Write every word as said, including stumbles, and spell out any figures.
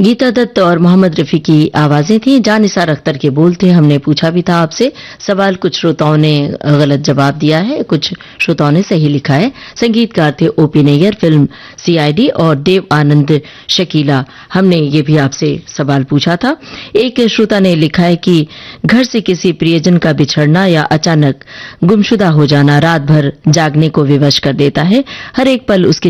गीता दत्त और मोहम्मद रफी की आवाजें थी। जान निसार अख्तर के बोल थे। हमने पूछा भी था आपसे सवाल, कुछ श्रोताओं ने गलत जवाब दिया है, कुछ श्रोताओं ने सही लिखा है। संगीतकार थे ओपी नैयर, फिल्म सीआईडी, और देव आनंद शकीला। हमने ये भी आपसे सवाल पूछा था। एक श्रोता ने लिखा है कि घर से किसी प्रियजन का बिछड़ना या अचानक गुमशुदा हो जाना रात भर जागने को विवश कर देता है। हर एक पल उसके